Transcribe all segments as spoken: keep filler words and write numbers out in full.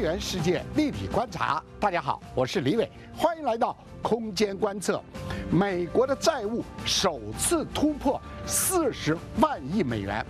元世界立体观察，大家好，我是李伟，欢迎来到空间观测。美国的债务首次突破四十万亿美元。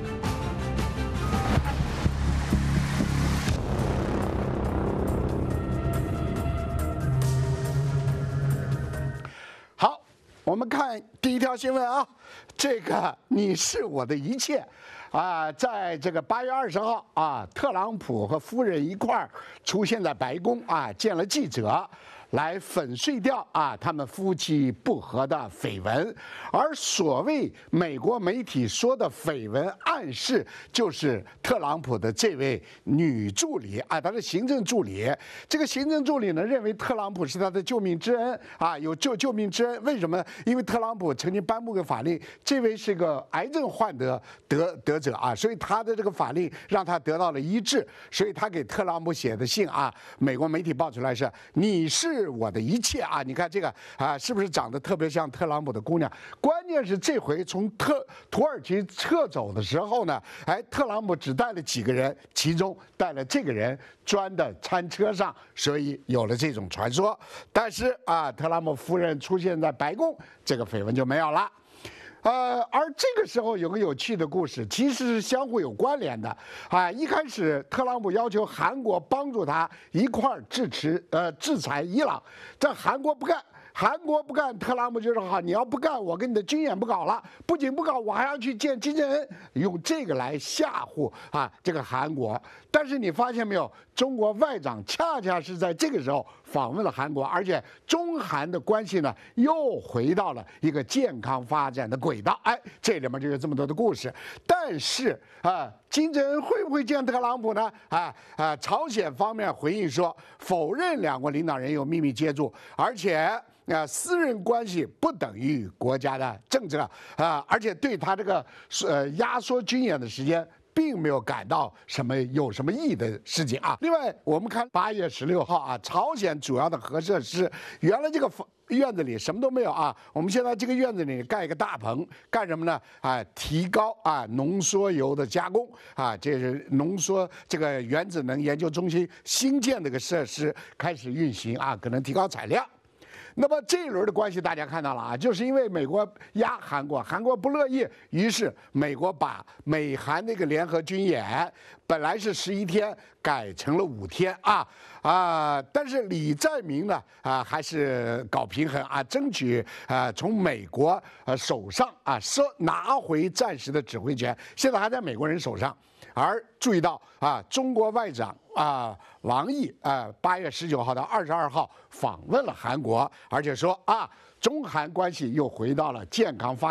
好，我们看第一条新闻啊，这个你是我的一切。啊，在这个八月二十号啊，特朗普和夫人一块儿出现在白宫啊，见了记者，来粉碎掉啊他们夫妻不和的绯闻。而所谓美国媒体说的绯闻，暗示就是特朗普的这位女助理啊，他的行政助理。这个行政助理呢，认为特朗普是他的救命之恩啊，有救救命之恩。为什么？因为特朗普曾经颁布个法令，这位是个癌症患得得得者啊，所以他的这个法令让他得到了医治，所以他给特朗普写的信啊，美国媒体报出来是你是我的一切啊！你看这个啊，是不是长得特别像特朗普的姑娘？关键是这回从特土耳其撤走的时候呢，哎，特朗普只带了几个人，其中带了这个人装的餐车上，所以有了这种传说。但是啊，特朗普夫人出现在白宫，这个绯闻就没有了。呃，而这个时候有个有趣的故事，其实是相互有关联的啊。一开始，特朗普要求韩国帮助他一块儿制持呃制裁伊朗，这韩国不干。韩国不干，特朗普就说好，你要不干，我跟你的军演不搞了。不仅不搞，我还要去见金正恩，用这个来吓唬啊这个韩国。但是你发现没有，中国外长恰恰是在这个时候访问了韩国，而且中韩的关系呢又回到了一个健康发展的轨道。哎，这里面就有这么多的故事。但是啊，金正恩会不会见特朗普呢？啊啊，朝鲜方面回应说，否认两国领导人有秘密接触，而且。啊，私人关系不等于国家的政策啊，而且对他这个呃压缩军演的时间，并没有感到什么有什么意义的事情啊。另外，我们看八月十六号啊，朝鲜主要的核设施，原来这个院子里什么都没有啊，我们现在这个院子里盖一个大棚，干什么呢？啊，提高啊浓缩铀的加工啊，这是浓缩这个原子能研究中心新建的一个设施开始运行啊，可能提高产量。那么这一轮的关系大家看到了啊，就是因为美国压韩国，韩国不乐意，于是美国把美韩那个联合军演本来是十一天改成了五天啊啊！但是李在明呢啊还是搞平衡啊，争取啊从美国呃手上啊收拿回暂时的指挥权，现在还在美国人手上。而注意到啊，中国外长啊王毅啊，八月十九号到二十二号访问了韩国，而且说啊，中韩关系又回到了健康发展。